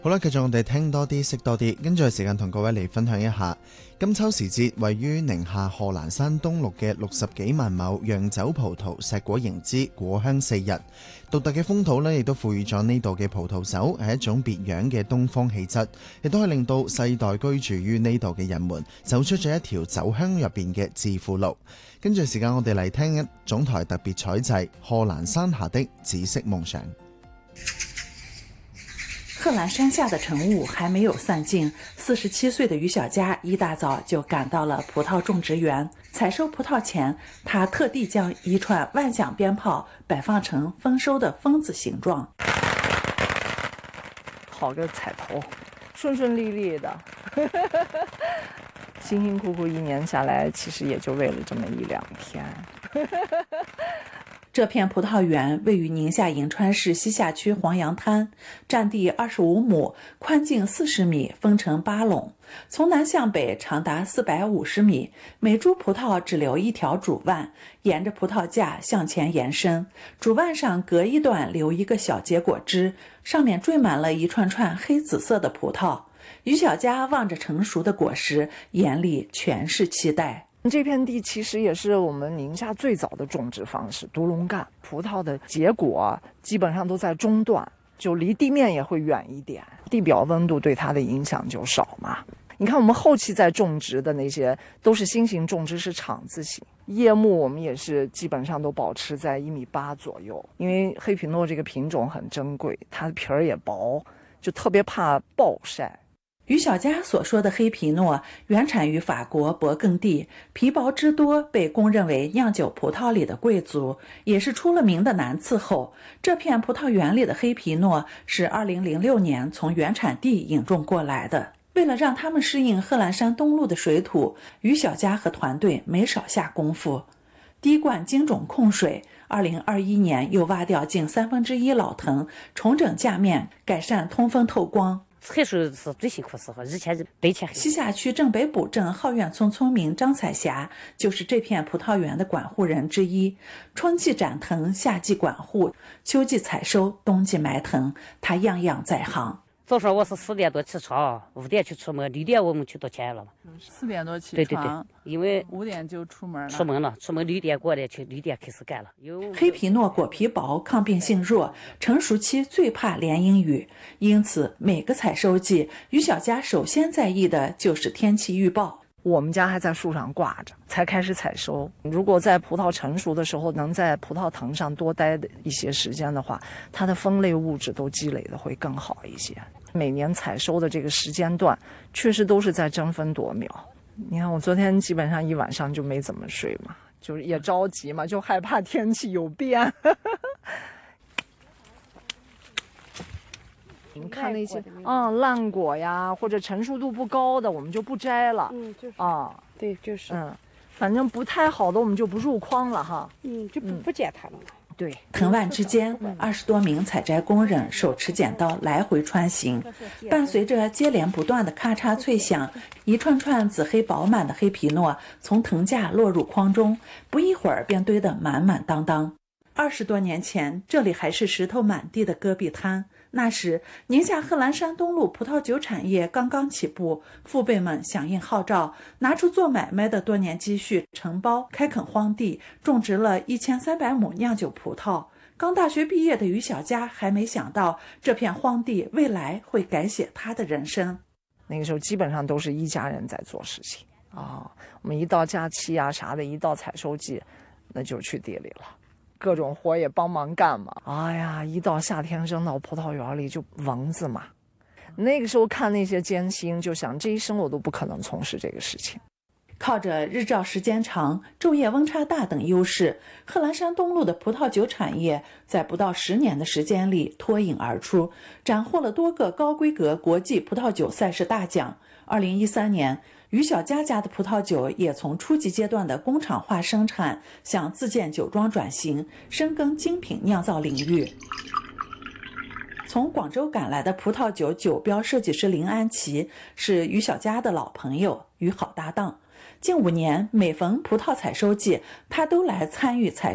好啦，繼續我哋聽多啲，識多啲，跟住時間同各位嚟分享一下金秋時節位於寧夏賀蘭山東麓嘅60幾萬畝釀酒葡萄碩果盈枝，果香四溢。獨特嘅風土呢，亦都賦予咗呢度嘅葡萄酒係一種別樣嘅東方氣質，亦都係令到世代居住於呢度嘅人們走出咗一條酒香入邊嘅致富路。跟住時間我哋嚟聽一總台特別採製賀蘭山下的紫色夢想。 賀蘭山下的晨霧還沒有散盡，47歲的於小佳一大早就趕到了葡萄種植園。採收葡萄前，他特地將一串萬響鞭炮擺放成豐收的蜂子形狀。 好個彩頭，順順利利的，辛辛苦苦一年下來，其實也就為了這麼一兩天。 這片葡萄園位於寧夏颍川市西夏區黃楊灘，佔地25畝，寬徑40米，分成8壟，從南向北長達450米，每株葡萄只留一條主蔓，沿着葡萄架向前延伸，主蔓上隔一段留一個小結果枝，上面綴滿了一串串黑紫色的葡萄。於小佳望着成熟的果實，眼裡全是期待。 這片地其實也是我們寧夏最早的種植方式，獨龍幹葡萄的結果基本上都在中段，就離地面也會遠一點，地表溫度對它的影響就少嘛。你看我們後期在種植的那些都是新型種植，是廠子型，葉木我們也是基本上都保持在1.8米左右，因為黑皮諾這個品種很珍貴，它的皮兒也薄，就特別怕暴曬。 於小佳所說的黑皮諾原產於法國勃艮第，皮薄汁多，被公認為釀酒葡萄裡的貴族，也是出了名的難伺候。這片葡萄園裡的黑皮諾是2006年從原產地引種過來的。為了讓他們適應賀蘭山東麓的水土，於小佳和團隊沒少下功夫。滴灌精種控水，2021年又挖掉近1/3老藤，重整架面，改善通風透光。 採收是最辛苦時候，以前是白天。 西夏區正北堡鎮浩苑村村民張彩霞就是這片葡萄園的管護人之一。春季斬藤，夏季管護，秋季採收，冬季埋藤，他樣樣在行。 早上我是4點多起床，5點去出門，6點我們去都起來了嘛。 4點多起床， 對，因為 5點就出門了。 出門6點過來去，6點開始幹了。 黑皮諾果皮薄，抗病性弱，成熟期最怕連陰雨，因此每個採收季，於小佳首先在意的就是天氣預報。 我們家還在樹上掛着，才開始採收。如果在葡萄成熟的時候，能在葡萄藤上多待一些時間的話，它的酚類物質都積累的會更好一些。每年採收的這個時間段，確實都是在爭分奪秒。你看我昨天基本上一晚上就沒怎麼睡嘛，就是也着急嘛，就害怕天氣有變。你們看那些爛果呀，或者成熟度不高的，我們就不摘了。 就是對，就是反正不太好的我們就不入筐了哈。 就不剪它了。 對， 藤蔓之間，20多名採摘工人手持剪刀來回穿行，伴隨着接連不斷的咔嚓脆響，一串串紫黑飽滿的黑皮諾從藤架落入筐中，不一會兒便堆得滿滿當當。20多年前，這裡還是石頭滿地的戈壁灘。那時，寧夏賀蘭山東麓葡萄酒產業剛剛起步，父輩們響應號召，拿出做買賣的多年積蓄，承包開墾荒地，種植了1300畝釀酒葡萄。剛大學畢業的於小佳還沒想到，這片荒地未來會改寫他的人生。 那個時候基本上都是一家人在做事情啊，我們一到假期啊啥的，一到採收季，那就去地裡了。各種活也幫忙幹嘛。哎呀，一到夏天扔到葡萄園裡就蚊子嘛。那個時候看那些艱辛，就想這一生我都不可能從事這個事情。 靠着日照時間長、晝夜溫差大等優勢，賀蘭山東麓的葡萄酒產業在不到10年的時間裡脫穎而出，斬獲了多個高規格國際葡萄酒賽事大獎。2013年，於小佳家的葡萄酒也從初級階段的工廠化生產向自建酒莊轉型，深耕精品釀造領域。從廣州趕來的葡萄酒酒標設計師林安琪是於小佳的老朋友與好搭檔。近5年，每逢葡萄採收季，他都來參與採